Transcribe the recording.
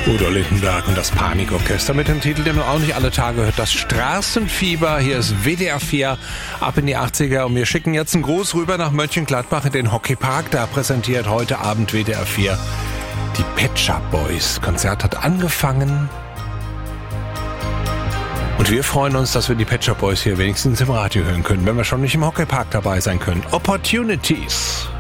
Udo Lindenberg und das Panikorchester mit dem Titel, den man auch nicht alle Tage hört, das Straßenfieber. Hier ist WDR 4 ab in die 80er und wir schicken jetzt einen Gruß rüber nach Mönchengladbach in den Hockeypark. Da präsentiert heute Abend WDR 4 die Pet Shop Boys. Konzert hat angefangen und wir freuen uns, dass wir die Pet Shop Boys hier wenigstens im Radio hören können, wenn wir schon nicht im Hockeypark dabei sein können. Opportunities.